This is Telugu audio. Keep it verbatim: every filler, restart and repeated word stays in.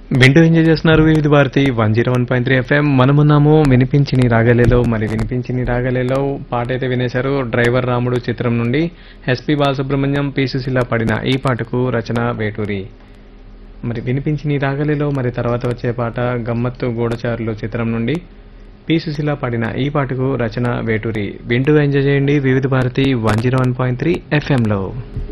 వింటూ ఎంజాయ్ చేస్తున్నారు వివిధ Bharati one zero one point three FM. మనమున్నాము వినిపించిని రాగలేలో. మరి వినిపించిని రాగలేలో పాట అయితే వినేశారు. డ్రైవర్ రాముడు చిత్రం నుండి ఎస్పి బాలసుబ్రహ్మణ్యం, పి సుశీల పాడిన ఈ పాటకు రచన వేటూరి. మరి వినిపించిని రాగలేలో మరి తర్వాత వచ్చే పాట గమ్మత్తు గూఢచారులు చిత్రం నుండి పి సుశీల పాడిన ఈ పాటకు రచన వేటూరి. వింటూ ఎంజాయ్ చేయండి వివిధ Bharati one zero one point three ఎఫ్ఎంలో.